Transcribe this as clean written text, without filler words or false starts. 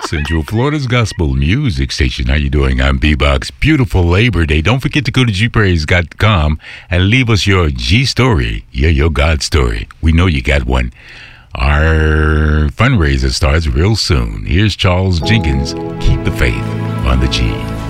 Central Florida's gospel music station. How you doing? I'm B-Box. Beautiful Labor Day. Don't forget to go to gpraise.com and leave us your G story. Yeah, your God story. We know you got one. Our fundraiser starts real soon. Here's Charles Jenkins. Keep the faith on the G.